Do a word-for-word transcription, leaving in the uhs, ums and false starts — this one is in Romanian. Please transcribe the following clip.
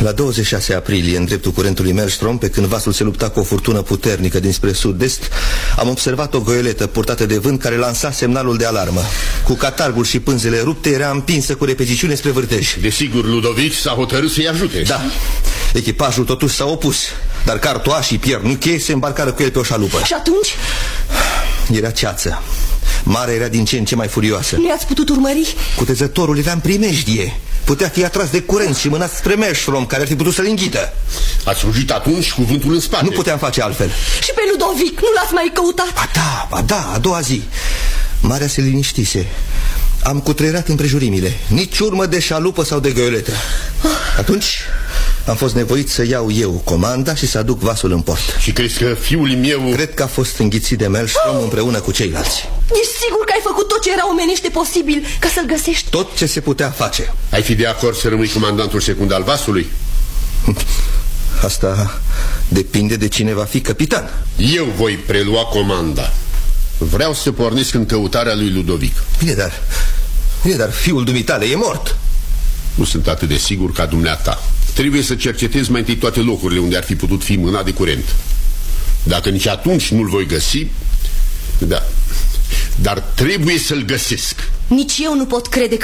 La douăzeci și șase aprilie, în dreptul curentului Maelstrom, pe când vasul se lupta cu o furtună puternică dinspre sud-est, am observat o goeletă purtată de vânt care lansa semnalul de alarmă. Cu catargul și pânzele rupte, era împinsă cu repeziciune spre vârtej. Desigur, Ludovic s-a hotărât să-i ajute. Da. Echipajul totuși s-a opus, dar Cartois și Pierre Nuche se îmbarcară cu el pe o șalupă. Și atunci? Era ceață. Marea era din ce în ce mai furioasă. Nu i-ați putut urmări? Cutezătorul era în primejdie. Putea fi atras de curent și mânat spre Maelstrom, care ar fi putut să-l înghită. Ați fugit atunci cu vântul în spate. Nu puteam face altfel. Și pe Ludovic nu l-ați mai căutat? Ba da, ba da, a doua zi. Marea se liniștise. Am cutreierat împrejurimile. Nici urmă de șalupă sau de goeletă. Atunci am fost nevoit să iau eu comanda și să aduc vasul în port. Și crezi că fiul meu... Cred că a fost înghițit de Maelstrom oh! împreună cu ceilalți. Ești sigur că ai făcut tot ce era omenește posibil ca să-l găsești? Tot ce se putea face. Ai fi de acord să rămâi comandantul secund al vasului? Asta depinde de cine va fi capitan. Eu voi prelua comanda. Vreau să pornesc în căutarea lui Ludovic. Bine, dar... Bine, dar fiul dumitale e mort. Nu sunt atât de sigur ca dumneata. Trebuie să cercetez mai întâi toate locurile unde ar fi putut fi mânat de curent. Dacă nici atunci nu-l voi găsi... Da. Dar trebuie să-l găsesc. Nici eu nu pot crede că